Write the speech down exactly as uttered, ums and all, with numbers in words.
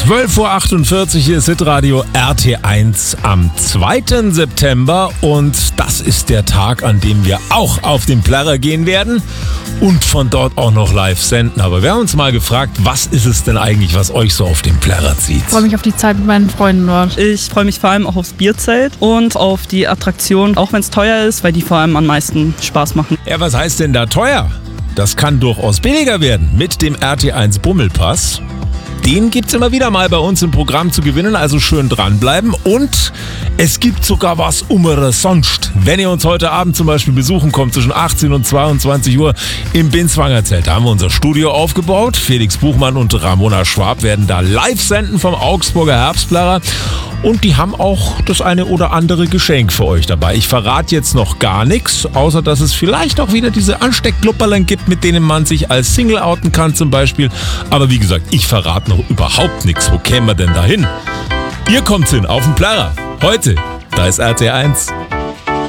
zwölf Uhr achtundvierzig, hier ist Hitradio R T eins am zweiten September und das ist der Tag, an dem wir auch auf den Plärrer gehen werden und von dort auch noch live senden. Aber wir haben uns mal gefragt, was ist es denn eigentlich, was euch so auf den Plärrer zieht? Ich freue mich auf die Zeit mit meinen Freunden dort. Ich freue mich vor allem auch aufs Bierzelt und auf die Attraktion, auch wenn es teuer ist, weil die vor allem am meisten Spaß machen. Ja, was heißt denn da teuer? Das kann durchaus billiger werden mit dem R T eins Bummelpass. Den gibt's immer wieder mal bei uns im Programm zu gewinnen, also schön dranbleiben. Und es gibt sogar was umsonst. Wenn ihr uns heute Abend zum Beispiel besuchen kommt, zwischen achtzehn und zweiundzwanzig Uhr im Binswanger Zelt, da haben wir unser Studio aufgebaut. Felix Buchmann und Ramona Schwab werden da live senden vom Augsburger Herbstplärrer. Und die haben auch das eine oder andere Geschenk für euch dabei. Ich verrate jetzt noch gar nichts, außer dass es vielleicht auch wieder diese Ansteckklupperln gibt, mit denen man sich als Single outen kann zum Beispiel. Aber wie gesagt, ich verrate noch überhaupt nichts. Wo kämen wir denn da hin? Ihr kommt hin auf den Plärrer. Heute, da ist R T eins.